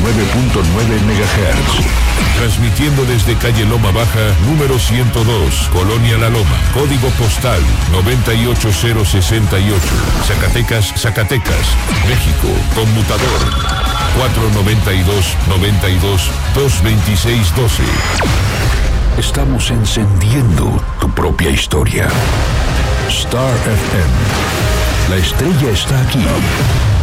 MHz. Transmitiendo desde calle Loma Baja, número 102, Colonia La Loma, código postal 98068, Zacatecas, México, conmutador 492-92-226-12. Estamos encendiendo tu propia historia. Star FM. La estrella está aquí.